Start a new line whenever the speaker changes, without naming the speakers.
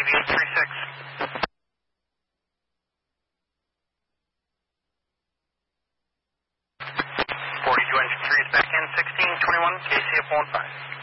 deviate 36. 42 engine 3 is back in, 1621, KC up 15.